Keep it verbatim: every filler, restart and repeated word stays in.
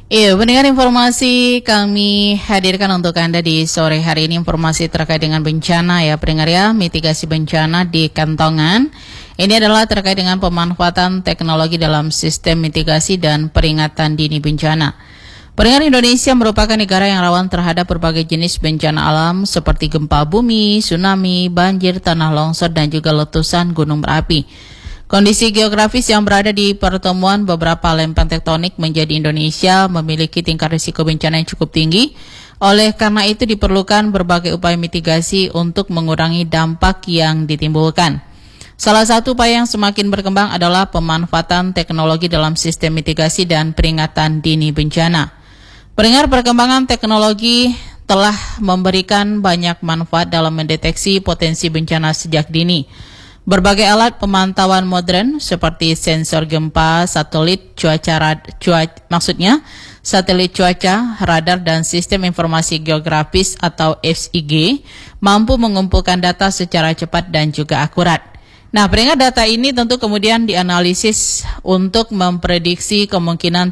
Iya, pendengar, informasi kami hadirkan untuk Anda di sore hari ini, informasi terkait dengan bencana ya pendengar ya, mitigasi bencana di Kantongan. Ini adalah terkait dengan pemanfaatan teknologi dalam sistem mitigasi dan peringatan dini bencana. Pendengar, Indonesia merupakan negara yang rawan terhadap berbagai jenis bencana alam seperti gempa bumi, tsunami, banjir, tanah longsor, dan juga letusan gunung berapi. Kondisi geografis yang berada di pertemuan beberapa lempeng tektonik menjadi Indonesia memiliki tingkat risiko bencana yang cukup tinggi. Oleh karena itu diperlukan berbagai upaya mitigasi untuk mengurangi dampak yang ditimbulkan. Salah satu upaya yang semakin berkembang adalah pemanfaatan teknologi dalam sistem mitigasi dan peringatan dini bencana. Pendengar, perkembangan teknologi telah memberikan banyak manfaat dalam mendeteksi potensi bencana sejak dini. Berbagai alat pemantauan modern seperti sensor gempa, satelit cuaca, cuaca maksudnya satelit cuaca, radar, dan sistem informasi geografis atau S I G mampu mengumpulkan data secara cepat dan juga akurat. Nah, pendengar, data ini tentu kemudian dianalisis untuk memprediksi kemungkinan